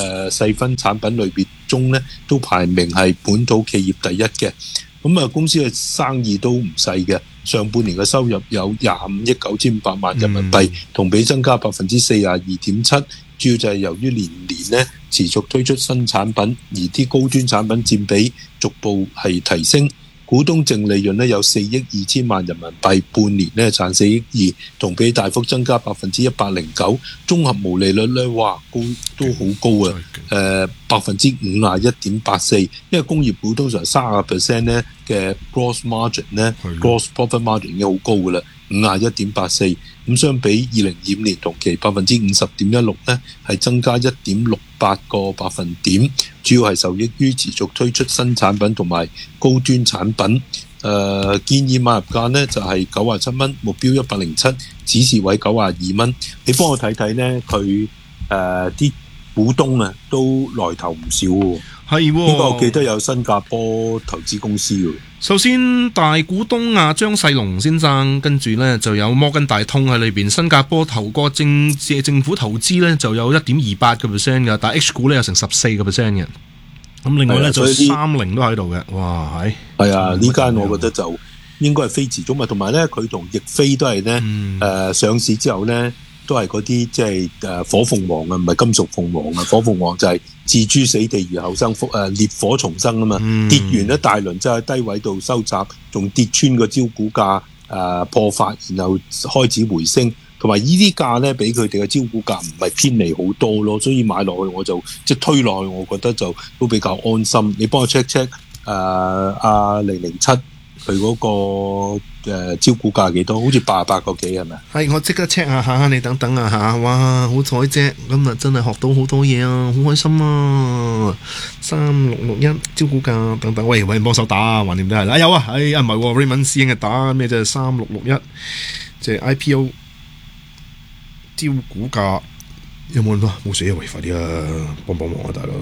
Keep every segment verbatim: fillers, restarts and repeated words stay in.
誒細分產品類別中咧，都排名係本土企業第一嘅。咁啊，公司嘅生意都唔細嘅，上半年嘅收入有廿五億九千五百萬人民幣，同比增加百分之四十二點七。主要就係由於年年咧持續推出新產品，而啲高端產品佔比逐步係提升。股東淨利潤咧有四億二千萬人民幣，半年咧賺四億二，同比大幅增加百分之一百零九。綜合毛利率咧，哇，高都好高啊！誒，百分之五十一點八四。因為工業股通常三十 percent 咧嘅 gross margin 咧 ，gross profit margin 已經好高噶啦，五十一點八四。咁相比二零二五年同期百分之五十點一六咧，係增加一點六八個百分點，主要係受益於持續推出新產品同埋高端產品。誒、呃、建議買入價呢就係九十七蚊，目標一百零七，指示位九十二蚊。你幫我睇睇呢，佢誒啲股東啊都來頭唔少喎。係喎，呢個我記得有新加坡投資公司喎。 首先大股東啊張世龍先生，跟住呢就有摩根大通喺裏邊，新加坡投過政政府投資呢就有一點二八個 percent 嘅，但係 H 股呢有成十四個 percent 嘅。咁另外呢就三菱都喺度嘅，哇係。係啊，呢間我覺得就應該係非持中物，同埋呢佢同易飛都係呢，誒、嗯呃、上市之後呢都係嗰啲即係誒火鳳凰啊，唔係金屬鳳凰啊，火鳳凰就係置諸死地而後生，誒烈火重生啊嘛，嗯、跌完一大輪之後喺低位度收集，仲跌穿個招股價誒、呃、破發，然後開始回升，同埋呢啲價咧比佢哋嘅招股價唔係偏離好多咯，所以買落去我就即係推落去，我覺得就都比較安心。你幫我 check check 誒阿零零七佢嗰個。誒招股價幾多？好似八十八個幾係咪？ 係，我即刻 check 下下，你等等啊嚇！哇，好彩啫，今日真係學到好多嘢啊，好開心啊！三六六一招股價等等，喂喂，幫手打啊，橫掂都係啦，有啊，哎啊唔係喎 ，Raymond 師兄嘅打咩啫？三六六一即係 I P O 招股價有冇咁多？冇死啊！喂，快啲啊，幫幫忙啊，大佬！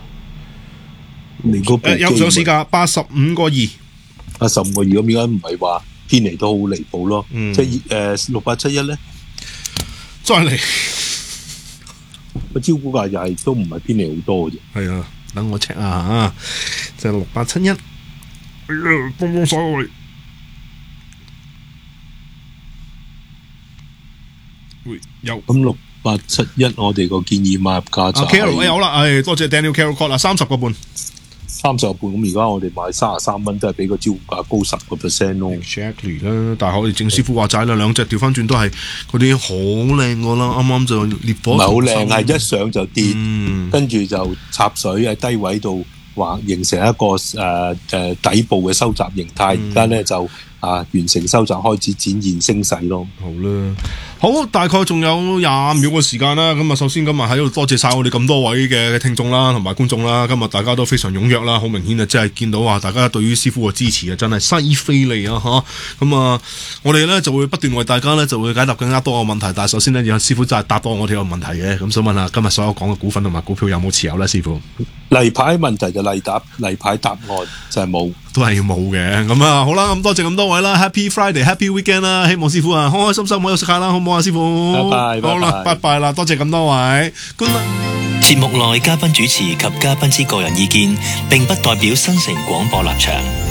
你嗰部有上市價八十五個二， 八十五個二咁，而家唔係話偏離都好離譜咯，嗯、即係誒六八七一咧， 再嚟個招股價又係都唔係偏離好多嘅啫。 係啊，等我 check 下啊，就係六八七一，哎呀，幫幫手喂，喂有咁六八七一，我哋個建議買入價就係 Carol， 有啦，誒多謝 Daniel Carol 啦，三十個半。 三十個半咁，而家我哋買三十三蚊，都係比個招股價高十個 percent 咯。 Exactly 啦，但係我哋鄭師傅話齋啦，兩隻調翻轉都係嗰啲好靚個啦，啱啱就烈火。唔係好靚，係一上就跌，嗯、跟住就插水喺低位度，橫形成一個誒誒、呃、底部嘅收集形態。而家咧就啊完成收集，開始展現升勢咯。 好啦。好，大概仲有廿秒嘅時間啦。咁啊，首先今日喺度多謝晒我哋咁多位嘅聽眾啦，同埋觀眾啦。今日大家都非常踴躍啦，好明顯啊，即係見到話大家對於師傅嘅支持啊，真係犀飛利啊！吓咁啊，我哋咧就會不斷為大家咧就會解答更加多嘅問題。但係首先呢，有師傅就係答多我哋個問題嘅。咁想問下，今日所有講嘅股份同埋股票有冇持有咧？師傅， 例牌問題就例答，例牌答案就係冇， 都係冇嘅。咁啊，好啦，咁多謝咁多位啦 ，Happy Friday，Happy Weekend 啦，希望師傅啊開開心心，好有食下啦，好唔好啊，師傅？ 拜拜， 好啦，拜拜啦，多謝咁多位。 節目內嘉賓主持及嘉賓之個人意見，並不代表新城廣播立場。